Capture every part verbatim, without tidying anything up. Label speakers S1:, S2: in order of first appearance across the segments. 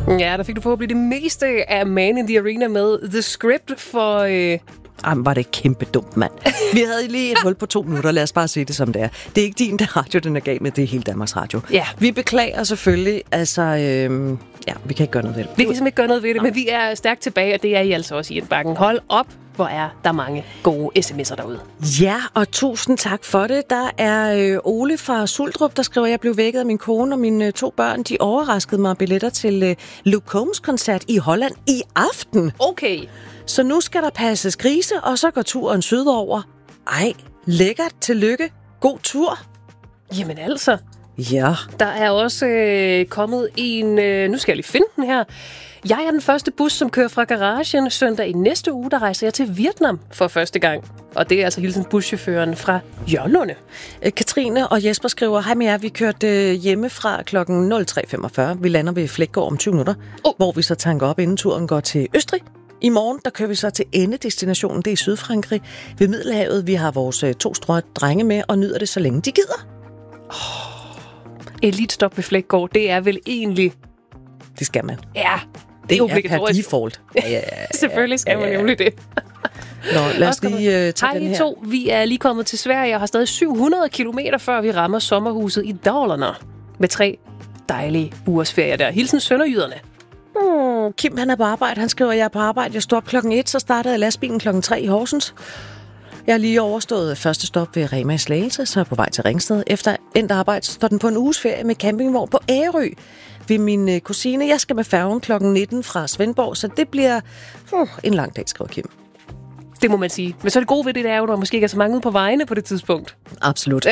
S1: Ja, der fik du forhåbentlig det meste af Man in the Arena med The Script for... Øh...
S2: Jamen, var det kæmpe dumt, mand. Vi havde lige et hul på to minutter. Lad os bare se det, som det er. Det er ikke din der radio, den er gal med. Det er hele Danmarks Radio.
S1: Ja.
S2: Vi beklager selvfølgelig. Altså, øhm, ja, vi kan ikke gøre noget ved det.
S1: Vi kan simpelthen ikke gøre noget ved det, men vi er stærkt tilbage, og det er I altså også i indbakken. Hold op, hvor er der mange gode sms'er derude.
S2: Ja, og tusind tak for det. Der er øh, Ole fra Suldrup, der skriver, at jeg blev vækket af min kone og mine øh, to børn. De overraskede mig billetter til øh, Luke Combs-koncert i Holland i aften.
S1: Okay.
S2: Så nu skal der passes grise, og så går turen sydover. Ej, lækkert. Tillykke. God tur.
S1: Jamen altså.
S2: Ja.
S1: Der er også øh, kommet en... Øh, nu skal jeg lige finde den her. Jeg er den første bus, som kører fra garagen søndag i næste uge. Der rejser jeg til Vietnam for første gang. Og det er altså hilsen buschaufføren fra Jørlunde.
S2: Katrine og Jesper skriver, hej med jer, vi kørte hjemmefra klokken nul tre femogfyrre. Vi lander ved Flækgaard om tyve minutter, oh. hvor vi så tanker op, inden turen går til Østrig. I morgen, der kører vi så til endedestinationen, det er i Sydfrankrig, ved Middelhavet. Vi har vores to strøge drenge med og nyder det, så længe de gider.
S1: Oh. Et lidt stop ved Flækgaard, det er vel egentlig...
S2: Det skal man.
S1: Ja,
S2: det, det er obligatorisk. Det er per default.
S1: Ja, ja, ja, selvfølgelig skal man nemlig det.
S2: Nå, lad os lige uh, tage
S1: Hej,
S2: den her.
S1: to. Vi er lige kommet til Sverige og har stadig syv hundrede kilometer, før vi rammer sommerhuset i Dalarna. Med tre dejlige ugers ferie der. Hilsen sønderjyderne.
S2: Hmm, Kim, han er på arbejde. Han skriver, jeg er på arbejde. Jeg står op klokken et, så startede lastbilen klokken tre i Horsens. Jeg har lige overstået første stop ved Rema i Slagelse, så er jeg på vej til Ringsted. Efter endt arbejde, så står den på en uges ferie med campingvogn på Ærø ved min kusine. Jeg skal med færgen klokken nitten fra Svendborg, så det bliver uh, en lang dag, skriver Kim.
S1: Det må man sige. Men så er det gode ved det, der er jo, der måske ikke er så mange ude på vejene på det tidspunkt.
S2: Absolut.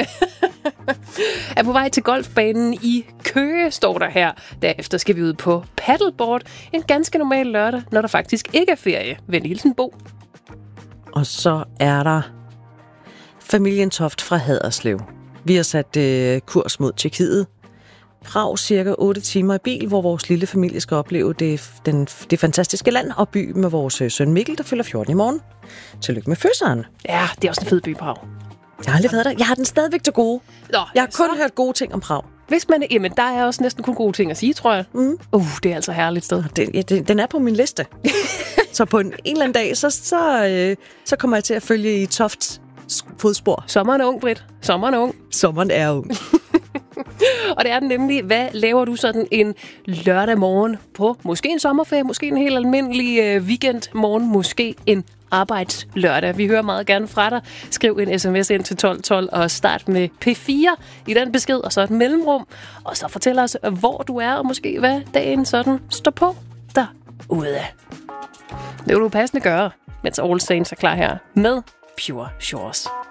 S1: Er på vej til golfbanen i Køge, står der her. Derefter skal vi ud på paddleboard. En ganske normal lørdag, når der faktisk ikke er ferie. Venlig hilsen, Bo.
S2: Og så er der familien Toft fra Haderslev. Vi har sat øh, kurs mod Tjekkiet. Prag cirka otte timer i bil, hvor vores lille familie skal opleve det, den, det fantastiske land og by med vores øh, søn Mikkel, der fylder fjorten i morgen. Tillykke med fødselen.
S1: Ja, det er også en fed by, Prag.
S2: Jeg har aldrig været der. Jeg har den stadigvæk til gode.
S1: Nå,
S2: jeg har kun
S1: så...
S2: hørt gode ting om Prag.
S1: Hvis man, jamen, der er også næsten kun gode ting at sige, tror jeg. Mm. Uh, det er altså herligt sted.
S2: Det, ja, det, den er på min liste. Så på en, en eller anden dag, så, så, øh, så kommer jeg til at følge i Tofts fodspor.
S1: Sommeren er ung, Britt. Sommeren er ung.
S2: Sommeren er ung.
S1: Og det er den nemlig, hvad laver du sådan en lørdag morgen på måske en sommerferie, måske en helt almindelig øh, weekendmorgen, måske en arbejdslørdag. Vi hører meget gerne fra dig. Skriv en sms ind til tolv tolv og start med P fire i den besked, og så et mellemrum. Og så fortæl os, hvor du er, og måske hvad dagen sådan står på derude. Det vil du passende gøre, mens All Saints er klar her med Pure Shores.